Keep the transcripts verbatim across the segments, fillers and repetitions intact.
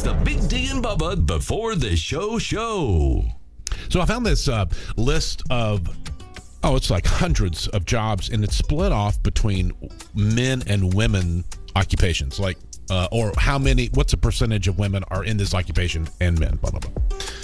It's the Big D and Bubba Before the Show show. So I found this uh, list of, oh, it's like hundreds of jobs, and it's split off between men and women occupations. Like, uh, or how many, what's the percentage of women are in this occupation and men, blah, blah, blah.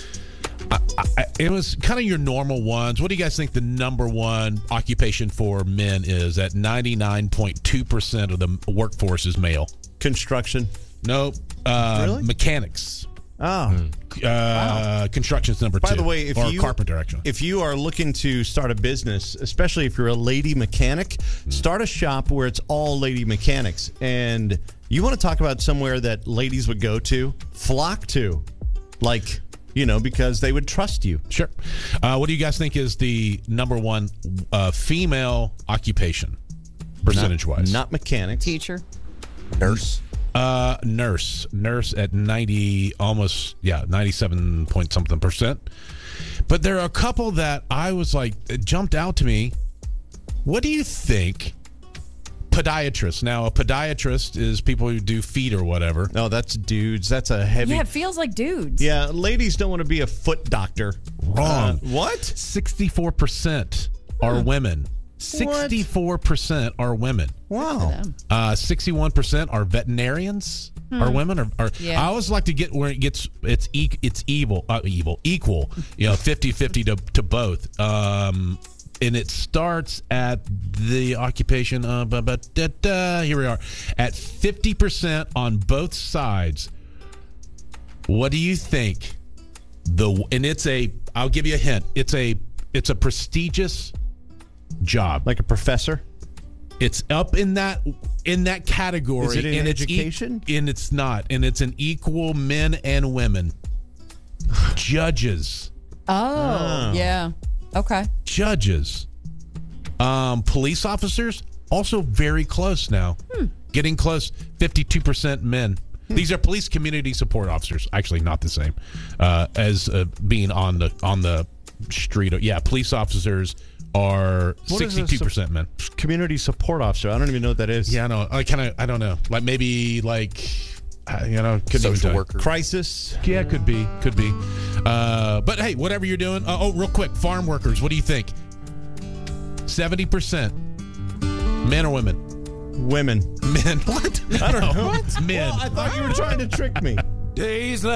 I, I, it was kind of your normal ones. What do you guys think the number one occupation for men is? At ninety-nine point two percent of the workforce is male. Construction. Nope. Uh, Really? Mechanics. Oh. Uh, wow. Construction's number By two. the way, if or you carpenter, actually. if you are looking to start a business, especially if you're a lady mechanic, Mm. start a shop where it's all lady mechanics. And you want to talk about somewhere that ladies would go to, flock to, like, you know, because they would trust you. Sure. Uh, what do you guys think is the number one uh, female occupation, percentage-wise? Not mechanics. Teacher. Nurse. Uh, nurse. Nurse at ninety, almost, yeah, ninety-seven point something percent. But there are a couple that I was like, it jumped out to me. What do you think? Podiatrist. Now, a podiatrist is people who do feet or whatever. No, that's dudes. That's a heavy. Yeah, it feels like dudes. Yeah, ladies don't want to be a foot doctor. Wrong. Uh, what? sixty-four percent are women. sixty-four percent are women. Wow. Uh, sixty-one percent are veterinarians. Are women? Or, or Yeah. I always like to get where it gets it's e- it's evil, uh, evil, equal. You know, fifty-fifty to to both. Um, and it starts at the occupation. Uh, but, but da, da, here we are at fifty percent on both sides. What do you think? The and it's a. I'll give you a hint. It's a. It's a prestigious job. Like a professor? It's up in that in that category. Is it in and it's e- education? and it's not. And it's an equal men and women. Judges. Oh, Oh. yeah. Okay. Judges. Um, police officers, also very close now. Getting close. fifty-two percent men. These are police community support officers. Actually, not the same uh, as uh, being on the on the street. Yeah, police officers are What is a sixty-two percent men. Community support officer. I don't even know what that is. Yeah, I know. I kind of, I don't know. Like maybe like, uh, you know, couldn't even Social tell you. worker. Crisis. Yeah, could be, could be. Uh, but hey, whatever you're doing. Uh, oh, real quick, farm workers. What do you think? seventy percent men or women? Women. Men. What? I don't know. Men. Well, I thought you were trying to trick me. Days